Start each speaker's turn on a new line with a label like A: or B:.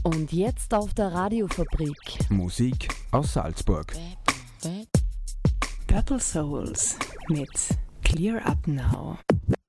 A: Und jetzt auf der Radiofabrik.
B: Musik aus Salzburg.
C: Purple Souls mit Clear Up Now.